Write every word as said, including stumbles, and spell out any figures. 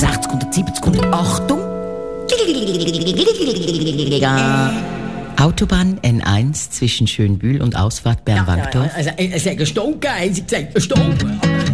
hundertsechzig, hundertsiebzig, hundert. Achtung! Autobahn N eins zwischen Schönbühl und Ausfahrt Bern-Wankdorf. Ja, ja, also, es hat einen Stau gegeben, sie gesagt, einen Stau.